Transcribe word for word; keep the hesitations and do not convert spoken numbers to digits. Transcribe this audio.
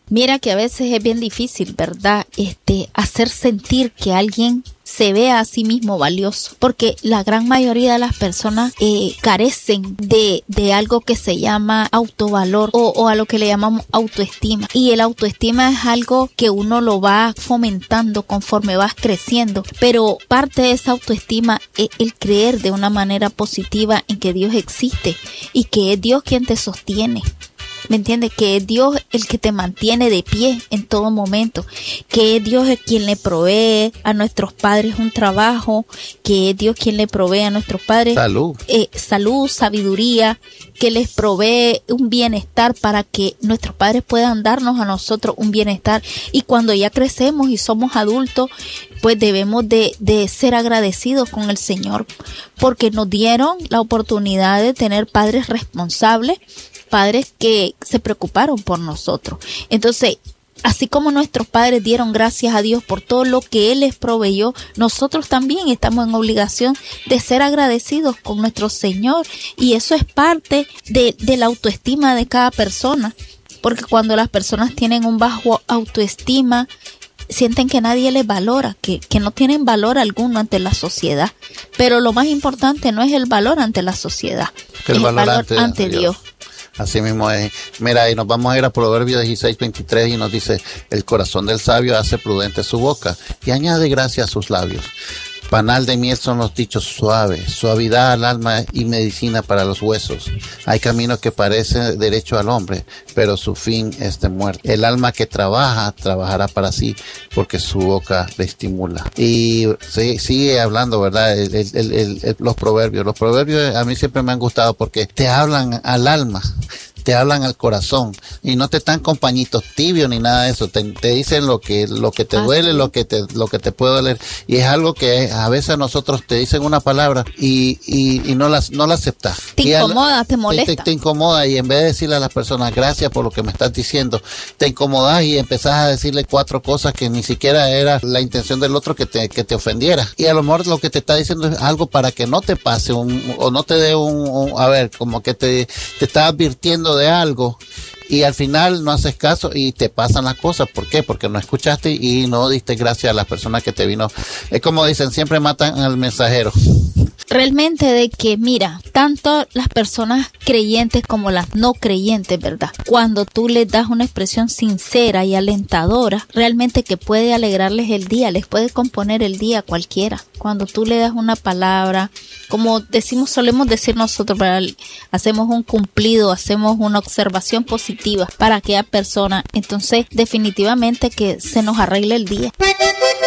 Mira que a veces es bien difícil, ¿verdad? Este, hacer sentir que alguien se vea a sí mismo valioso, porque la gran mayoría de las personas eh, carecen de, de algo que se llama autovalor o, o a lo que le llamamos autoestima, y el autoestima es algo que uno lo va fomentando conforme vas creciendo, pero parte de esa autoestima es el creer de una manera positiva en que Dios existe y que es Dios quien te sostiene. ¿Me entiendes? Que es Dios el que te mantiene de pie en todo momento, que es Dios el quien le provee a nuestros padres un trabajo, que es Dios quien le provee a nuestros padres salud, eh, salud, sabiduría, que les provee un bienestar para que nuestros padres puedan darnos a nosotros un bienestar. Y cuando ya crecemos y somos adultos, pues debemos de, de ser agradecidos con el Señor, porque nos dieron la oportunidad de tener padres responsables, padres que se preocuparon por nosotros. Entonces, así como nuestros padres dieron gracias a Dios por todo lo que Él les proveyó, nosotros también estamos en obligación de ser agradecidos con nuestro Señor, y eso es parte de, de la autoestima de cada persona, porque cuando las personas tienen un bajo autoestima, sienten que nadie les valora, que, que no tienen valor alguno ante la sociedad. Pero lo más importante no es el valor ante la sociedad, que el es valor el valor ante, ante Dios. Dios. Así mismo es. Mira, y nos vamos a ir a Proverbios dieciséis veintitrés y nos dice: el corazón del sabio hace prudente su boca y añade gracia a sus labios. Panal de miel son los dichos suaves, suavidad al alma y medicina para los huesos. Hay caminos que parecen derecho al hombre, pero su fin es de muerte. El alma que trabaja, trabajará para sí, porque su boca le estimula. Y sí, sigue hablando, ¿verdad? El, el, el, el, los proverbios. Los proverbios a mí siempre me han gustado porque te hablan al alma, te hablan al corazón y no te están con pañitos tibios ni nada de eso. Te, te dicen lo que lo que te duele, lo que te lo que te puede doler, y es algo que a veces a nosotros te dicen una palabra y, y, y no la no la aceptas. Te y incomoda, al, te molesta. Te, te, te incomoda, y en vez de decirle a las personas gracias por lo que me estás diciendo, te incomodas y empezás a decirle cuatro cosas que ni siquiera era la intención del otro que te que te ofendiera. Y a lo mejor lo que te está diciendo es algo para que no te pase un o no te dé un, un a ver, como que te te está advirtiendo de algo, y al final no haces caso y te pasan las cosas. ¿Por qué? Porque no escuchaste y no diste gracias a las personas que te vino. Es como dicen, siempre matan al mensajero. Realmente de que, mira, tanto las personas creyentes como las no creyentes, ¿verdad? Cuando tú les das una expresión sincera y alentadora, realmente que puede alegrarles el día, les puede componer el día cualquiera. Cuando tú le das una palabra, como decimos, solemos decir nosotros, ¿verdad? Hacemos un cumplido, hacemos una observación positiva para aquella persona, entonces definitivamente que se nos arregle el día.